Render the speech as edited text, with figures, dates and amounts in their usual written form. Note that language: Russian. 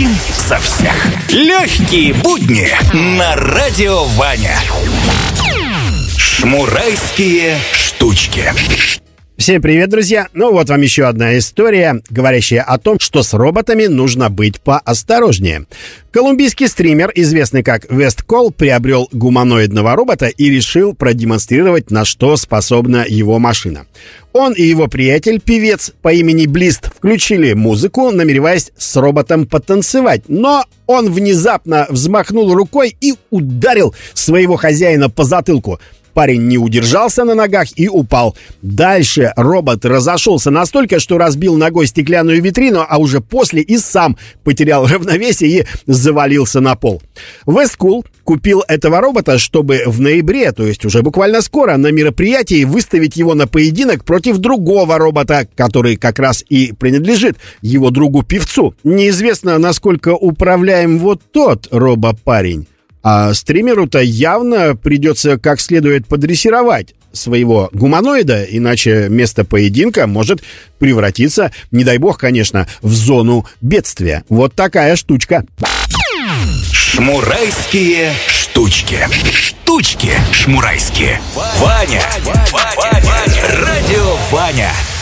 Один за всех. Легкие будни на Радио Ваня. Шмурайские штучки. Всем привет, друзья! Ну вот вам еще одна история, говорящая о том, что с роботами нужно быть поосторожнее. Колумбийский стример, известный как Весткол, приобрел гуманоидного робота и решил продемонстрировать, на что способна его машина. Он и его приятель, певец по имени Блист, включили музыку, намереваясь с роботом потанцевать. Но он внезапно взмахнул рукой и ударил своего хозяина по затылку. Парень не удержался на ногах и упал. Дальше робот разошелся настолько, что разбил ногой стеклянную витрину, а уже после и сам потерял равновесие и завалился на пол. Весткул купил этого робота, чтобы в ноябре, то есть уже буквально скоро, на мероприятии выставить его на поединок против другого робота, который как раз и принадлежит его другу-певцу. Неизвестно, насколько управляем вот тот робопарень. А стримеру-то явно придется как следует подрессировать своего гуманоида, иначе место поединка может превратиться, не дай бог, конечно, в зону бедствия. Вот такая штучка. Шмурайские штучки. Штучки шмурайские. Ваня. Радио Ваня.